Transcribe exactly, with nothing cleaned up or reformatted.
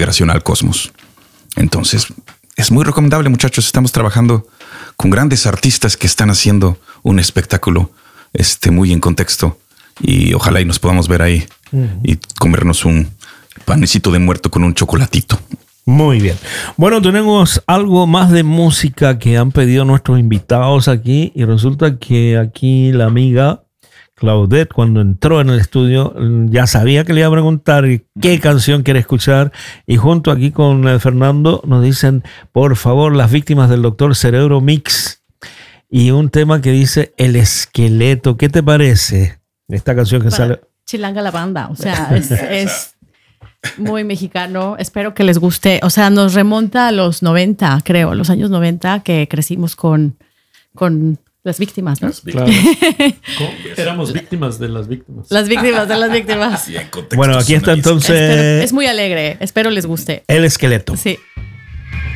integración al cosmos. Entonces, es muy recomendable, muchachos. Estamos trabajando con grandes artistas que están haciendo un espectáculo este, muy en contexto. Y ojalá y nos podamos ver ahí uh-huh. y comernos un panecito de muerto con un chocolatito. Muy bien. Bueno, tenemos algo más de música que han pedido nuestros invitados aquí. Y resulta que aquí la amiga Claudette, cuando entró en el estudio, ya sabía que le iba a preguntar qué canción quiere escuchar. Y junto aquí con Fernando nos dicen, por favor, Las Víctimas del Doctor Cerebro Mix. Y un tema que dice El Esqueleto. ¿Qué te parece esta canción que Para sale? Chilanga la banda. O sea, es, es muy mexicano. Espero que les guste. O sea, nos remonta a los noventa, creo, los años noventa, que crecimos con... con Las Víctimas, ¿no? Las víctimas. Claro. Éramos víctimas de las víctimas. Las víctimas de las víctimas. Bueno, aquí está entonces... Espero, es muy alegre. Espero les guste. El Esqueleto. Sí.